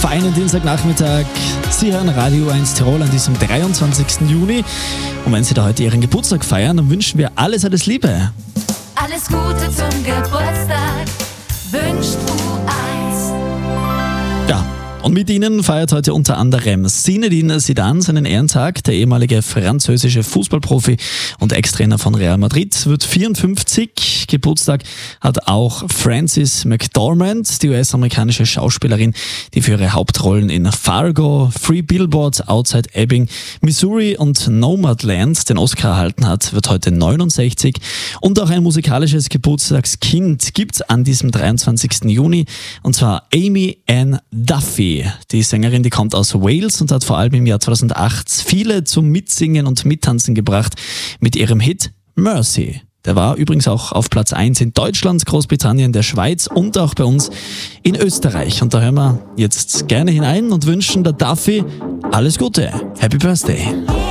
feinen Dienstagnachmittag. Sie hören Radio 1 Tirol an diesem 23. Juni. Und wenn Sie da heute Ihren Geburtstag feiern, dann wünschen wir alles Liebe. Alles Gute zum Geburtstag wünscht U1. Ja, und mit Ihnen feiert heute unter anderem Zinedine Zidane seinen Ehrentag. Der ehemalige französische Fußballprofi und Ex-Trainer von Real Madrid wird 54. Geburtstag hat auch Frances McDormand, die US-amerikanische Schauspielerin, die für ihre Hauptrollen in Fargo, Three Billboards Outside Ebbing, Missouri und Nomadland den Oscar erhalten hat, wird heute 69. Und auch ein musikalisches Geburtstagskind gibt's an diesem 23. Juni, und zwar Amy Ann Duffy. Die Sängerin, die kommt aus Wales und hat vor allem im Jahr 2008 viele zum Mitsingen und Mittanzen gebracht mit ihrem Hit Mercy. Der war übrigens auch auf Platz 1 in Deutschland, Großbritannien, der Schweiz und auch bei uns in Österreich. Und da hören wir jetzt gerne hinein und wünschen der Duffy alles Gute. Happy Birthday!